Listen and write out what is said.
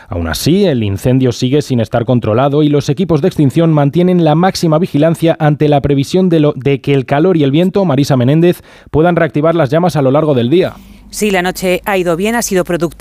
Aún así, el incendio sigue sin estar controlado y los equipos de extinción mantienen la máxima vigilancia ante la previsión de que el calor y el viento, Marisa Menéndez, puedan reactivar las llamas a lo largo del día. Sí, la noche ha ido bien, ha sido productiva.